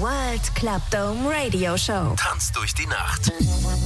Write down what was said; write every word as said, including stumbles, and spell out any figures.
World Club Dome Radio Show. Tanzt durch die Nacht.